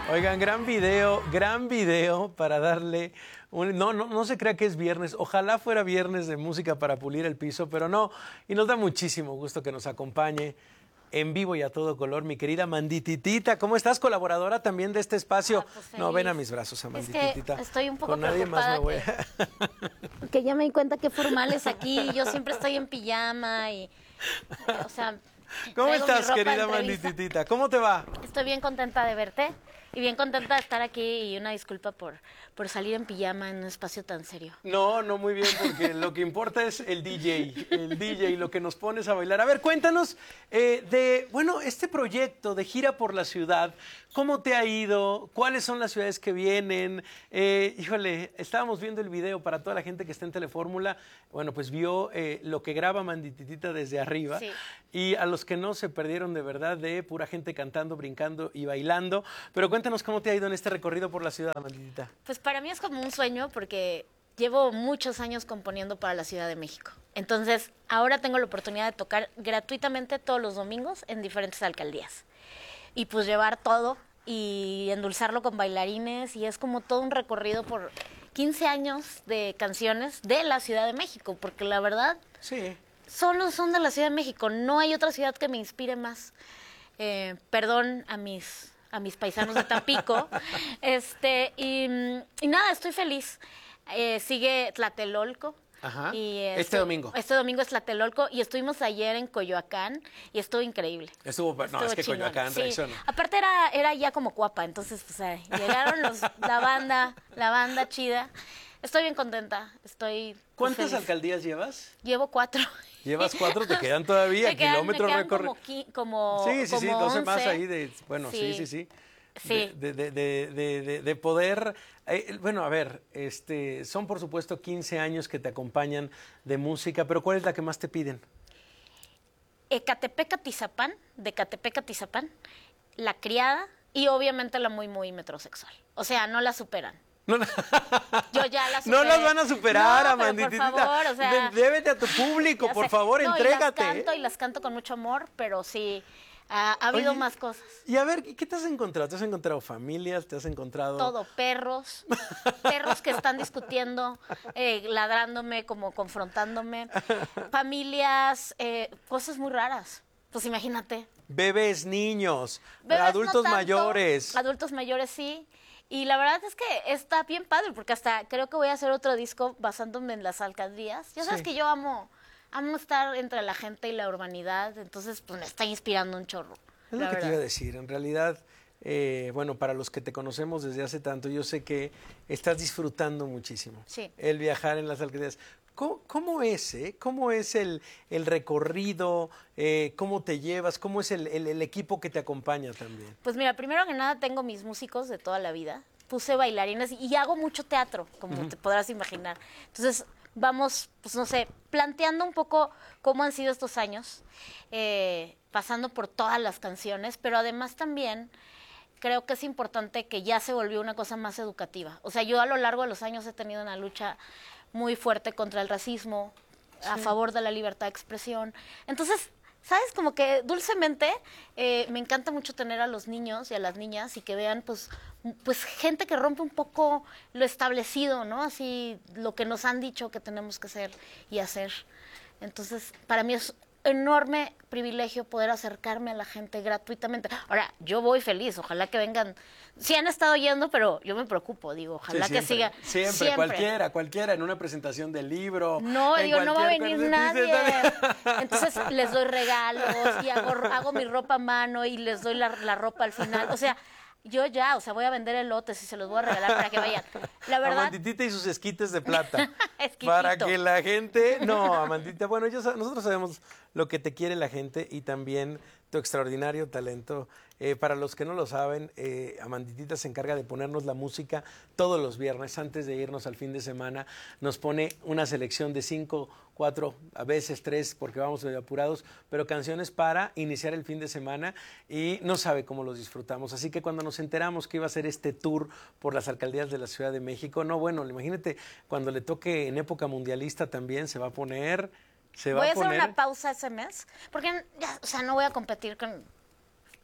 Oigan, gran video para darle un... No se crea que es viernes. Ojalá fuera viernes de música para pulir el piso, pero no. Y nos da muchísimo gusto que nos acompañe en vivo y a todo color mi querida Mandititita. ¿Cómo estás? Colaboradora también de este espacio. Pues No, ven a mis brazos, a Mandititita. Es que estoy un poco Con nadie más me voy a... que ya me di cuenta que formales aquí. Yo siempre estoy en pijama y... O sea... ¿Cómo estás, querida Mandititita? ¿Cómo te va? Estoy bien contenta de verte y bien contenta de estar aquí y una disculpa por salir en pijama en un espacio tan serio. No, muy bien, porque lo que importa es el DJ, lo que nos pones a bailar. A ver, cuéntanos este proyecto de gira por la ciudad, ¿cómo te ha ido? ¿Cuáles son las ciudades que vienen? Híjole, estábamos viendo el video para toda la gente que está en Telefórmula. Bueno, pues vio lo que graba Mandititita desde arriba. Sí. Y a los que no se perdieron de verdad de pura gente cantando, brincando y bailando. Pero cuéntanos cómo te ha ido en este recorrido por la ciudad, Manditita. Pues para mí es como un sueño porque llevo muchos años componiendo para la Ciudad de México. Entonces, ahora tengo la oportunidad de tocar gratuitamente todos los domingos en diferentes alcaldías. Y pues llevar todo y endulzarlo con bailarines y es como todo un recorrido por 15 años de canciones de la Ciudad de México, porque la verdad... Sí. Solo son de la Ciudad de México, no hay otra ciudad que me inspire más. Perdón a mis paisanos de Tampico. Y nada, estoy feliz. Sigue Tlatelolco. Ajá. Y este domingo. Este domingo es Tlatelolco y estuvimos ayer en Coyoacán y estuvo increíble. Estuvo es que chingón. Coyoacán sí. reacciona. Aparte era ya como Cuapa, entonces pues llegaron la banda chida. Estoy bien contenta, ¿Cuántas feliz. alcaldías llevas? Llevo 4. ¿Llevas 4? ¿Te quedan todavía? ¿Kilómetros recorridos? Como sí, 12 más 11. ahí de... Bueno, sí. Sí. De poder... bueno, a ver, son por supuesto 15 años que te acompañan de música, pero ¿cuál es la que más te piden? Ecatepec-Atizapán, de Ecatepec-Atizapán, La Criada y obviamente la Muy Muy metrosexual. O sea, no la superan. No, yo ya la superé. No las van a superar, no, Amanditita. Por favor, o sea, débete a tu público, por favor, entrégate. Y las canto con mucho amor, pero sí, ha habido más cosas. Y a ver, ¿qué te has encontrado? ¿Te has encontrado familias? ¿Te has encontrado...? Todo, perros que están discutiendo, ladrándome, como confrontándome, familias, cosas muy raras. Pues imagínate. Bebés, niños, adultos mayores. Adultos mayores, sí. Y la verdad es que está bien padre, porque hasta creo que voy a hacer otro disco basándome en las alcaldías. Ya sabes que yo amo estar entre la gente y la urbanidad, entonces pues me está inspirando un chorro. Es lo que te iba a decir, en realidad, para los que te conocemos desde hace tanto, yo sé que estás disfrutando muchísimo el viajar en las alcaldías. ¿Cómo es el recorrido? ¿Cómo te llevas? ¿Cómo es el equipo que te acompaña también? Pues mira, primero que nada tengo mis músicos de toda la vida. Puse bailarines y hago mucho teatro, como te podrás imaginar. Entonces vamos, pues no sé, planteando un poco cómo han sido estos años, pasando por todas las canciones, pero además también... Creo que es importante que ya se volvió una cosa más educativa. O sea, yo a lo largo de los años he tenido una lucha muy fuerte contra el racismo, a favor de la libertad de expresión. Entonces, ¿sabes? Como que dulcemente me encanta mucho tener a los niños y a las niñas y que vean, pues gente que rompe un poco lo establecido, ¿no? Así, lo que nos han dicho que tenemos que ser y hacer. Entonces, para mí es enorme privilegio poder acercarme a la gente gratuitamente. Ahora, yo voy feliz, ojalá que vengan. Sí han estado yendo, pero yo me preocupo, digo, ojalá que siga. Siempre, cualquiera, en una presentación del libro. No, digo, no va a venir nadie. Entonces les doy regalos y hago mi ropa a mano y les doy la ropa al final. O sea, voy a vender elotes y se los voy a regalar para que vayan. La verdad. Amanditita y sus esquites de plata. Para que la gente... No, Amandita, bueno, nosotros sabemos lo que te quiere la gente y también tu extraordinario talento. Para los que no lo saben, Amanditita se encarga de ponernos la música todos los viernes antes de irnos al fin de semana. Nos pone una selección de 5, 4, a veces 3, porque vamos medio apurados, pero canciones para iniciar el fin de semana y no sabe cómo los disfrutamos. Así que cuando nos enteramos que iba a ser este tour por las alcaldías de la Ciudad de México, imagínate, cuando le toque en época mundialista también se va a poner... Voy a hacer una pausa ese mes, porque no voy a competir con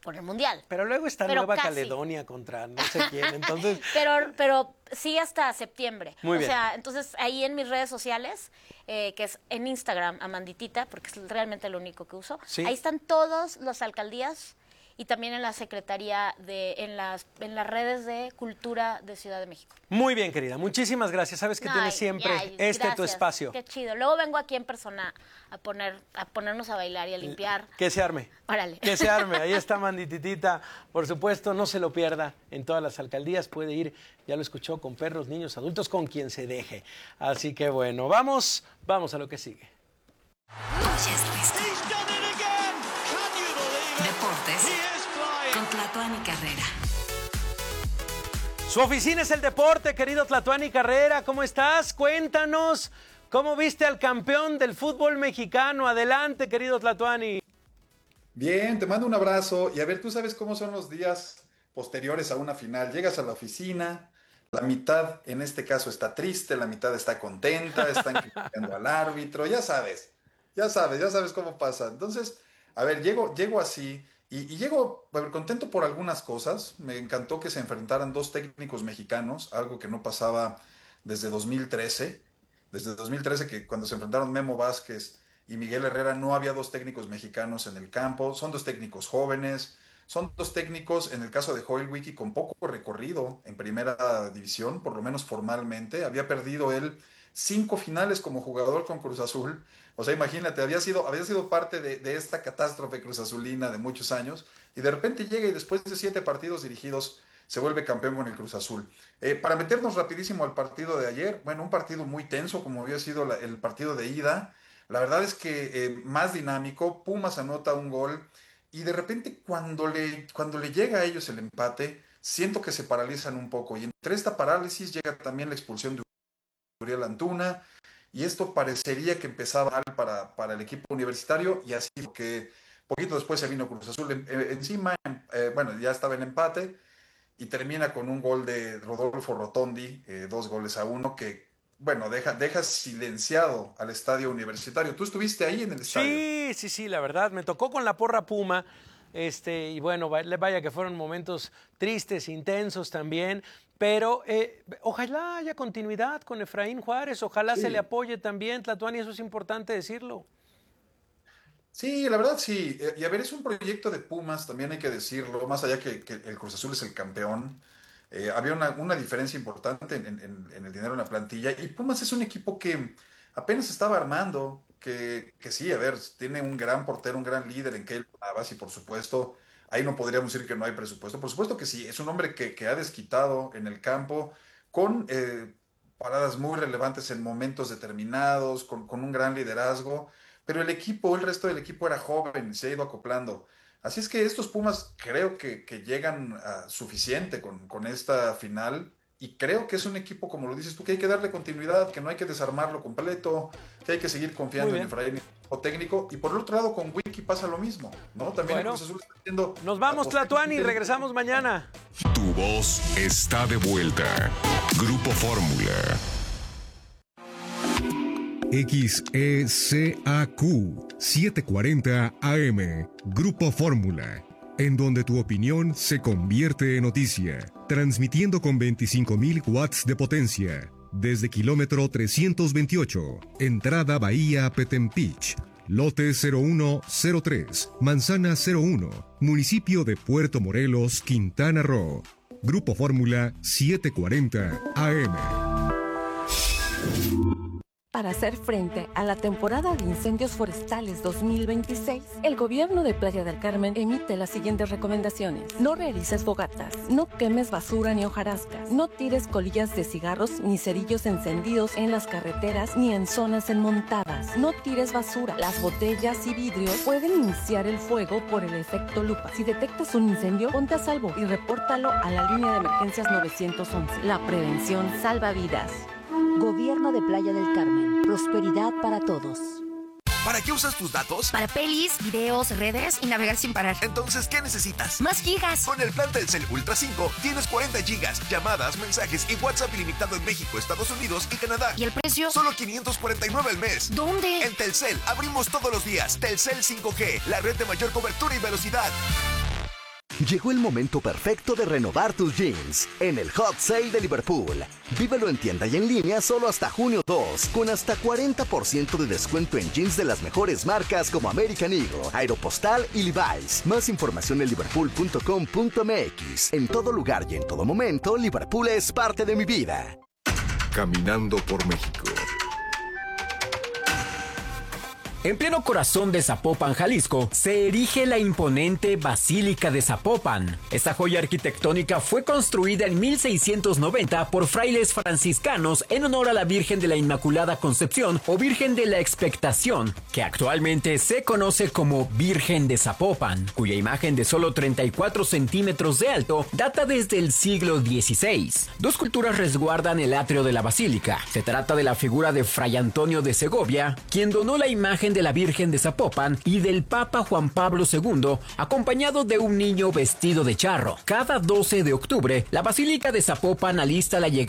con el Mundial. Pero luego está Pero Nueva casi. Caledonia contra no sé quién, entonces... Pero sí hasta septiembre. Muy bien. O sea, entonces ahí en mis redes sociales, que es en Instagram, Amanditita, porque es realmente lo único que uso, Sí. ahí están todas las alcaldías y también en la Secretaría en las redes de Cultura de Ciudad de México. Muy bien, querida. Muchísimas gracias. Sabes que tienes siempre tu gracias. espacio. Qué chido. Luego vengo aquí en persona a ponernos a bailar y a limpiar. Que se arme. Órale. Que se arme. Ahí está Amandititita. Por supuesto, no se lo pierda. En todas las alcaldías puede ir, ya lo escuchó, con perros, niños, adultos, con quien se deje. Así que bueno, vamos a lo que sigue. Deportes con Tlatuani Carrera. Su oficina es el deporte, querido Tlatuani Carrera. ¿Cómo estás? Cuéntanos. ¿Cómo viste al campeón del fútbol mexicano? Adelante, querido Tlatuani. Bien, te mando un abrazo. Y a ver, tú sabes cómo son los días posteriores a una final. Llegas a la oficina, la mitad, en este caso, está triste, la mitad está contenta, están criticando al árbitro. Ya sabes cómo pasa. Entonces, a ver, llego así y llego a ver, contento por algunas cosas. Me encantó que se enfrentaran dos técnicos mexicanos, algo que no pasaba desde 2013. Desde 2013, que cuando se enfrentaron Memo Vázquez y Miguel Herrera, no había dos técnicos mexicanos en el campo. Son dos técnicos jóvenes, son dos técnicos, en el caso de Joel Wiki, con poco recorrido en primera división, por lo menos formalmente. Había perdido él 5 finales como jugador con Cruz Azul. O sea, imagínate, había sido parte de esta catástrofe cruzazulina de muchos años, y de repente llega y después de 7 partidos dirigidos se vuelve campeón con el Cruz Azul. Para meternos rapidísimo al partido de ayer, bueno, un partido muy tenso como había sido el partido de ida. La verdad es que más dinámico. Pumas anota un gol y de repente cuando le llega a ellos el empate, siento que se paralizan un poco, y entre esta parálisis llega también la expulsión de Uriel Antuna, y esto parecería que empezaba mal para el equipo universitario, y así que poquito después se vino Cruz Azul encima. Bueno, ya estaba en empate y termina con un gol de Rodolfo Rotondi, 2-1, que bueno, deja silenciado al estadio universitario. ¿Tú estuviste ahí en el estadio? Sí, la verdad, me tocó con la porra Puma. Y bueno, vaya que fueron momentos tristes, intensos también, pero ojalá haya continuidad con Efraín Juárez, ojalá se le apoye también, Tlatuani, eso es importante decirlo. Sí, la verdad sí, y a ver, es un proyecto de Pumas, también hay que decirlo, más allá que el Cruz Azul es el campeón. Había una diferencia importante en el dinero en la plantilla, y Pumas es un equipo que apenas estaba armando, que sí, a ver, tiene un gran portero, un gran líder en Keylor Navas, y por supuesto, ahí no podríamos decir que no hay presupuesto. Por supuesto que sí, es un hombre que ha desquitado en el campo, con paradas muy relevantes en momentos determinados, con un gran liderazgo, pero el resto del equipo era joven, se ha ido acoplando. Así es que estos Pumas creo que llegan a suficiente con esta final, y creo que es un equipo, como lo dices tú, que hay que darle continuidad, que no hay que desarmarlo completo, que hay que seguir confiando en Efraín o técnico. Y por el otro lado, con Wiki pasa lo mismo, ¿no? También el Cruz Azul está haciendo... Nos vamos, Tlatuani, regresamos mañana. Tu voz está de vuelta. Grupo Fórmula. XECAQ 740 AM. Grupo Fórmula. En donde tu opinión se convierte en noticia. Transmitiendo con 25,000 watts de potencia. Desde kilómetro 328. Entrada Bahía Petempich. Lote 0103. Manzana 01. Municipio de Puerto Morelos, Quintana Roo. Grupo Fórmula 740 AM. Para hacer frente a la temporada de incendios forestales 2026, el gobierno de Playa del Carmen emite las siguientes recomendaciones. No realices fogatas, no quemes basura ni hojarascas, no tires colillas de cigarros ni cerillos encendidos en las carreteras ni en zonas enmontadas, no tires basura. Las botellas y vidrios pueden iniciar el fuego por el efecto lupa. Si detectas un incendio, ponte a salvo y repórtalo a la línea de emergencias 911. La prevención salva vidas. Gobierno de Playa del Carmen. Prosperidad para todos. ¿Para qué usas tus datos? Para pelis, videos, redes y navegar sin parar. Entonces, ¿qué necesitas? ¡Más gigas! Con el plan Telcel Ultra 5 tienes 40 gigas, llamadas, mensajes y WhatsApp ilimitado en México, Estados Unidos y Canadá. ¿Y el precio? Solo $549 al mes. ¿Dónde? En Telcel abrimos todos los días. Telcel 5G, la red de mayor cobertura y velocidad. Llegó el momento perfecto de renovar tus jeans en el Hot Sale de Liverpool. Vívelo en tienda y en línea solo hasta junio 2, con hasta 40% de descuento en jeans de las mejores marcas como American Eagle, Aeropostale y Levi's. Más información en liverpool.com.mx. En todo lugar y en todo momento, Liverpool es parte de mi vida. Caminando por México. En pleno corazón de Zapopan, Jalisco, se erige la imponente Basílica de Zapopan. Esta joya arquitectónica fue construida en 1690 por frailes franciscanos en honor a la Virgen de la Inmaculada Concepción o Virgen de la Expectación, que actualmente se conoce como Virgen de Zapopan, cuya imagen de solo 34 centímetros de alto data desde el siglo XVI. Dos culturas resguardan el atrio de la basílica. Se trata de la figura de Fray Antonio de Segovia, quien donó la imagen de la Virgen de Zapopan, y del Papa Juan Pablo II, acompañado de un niño vestido de charro. Cada 12 de octubre, la Basílica de Zapopan alista la llegada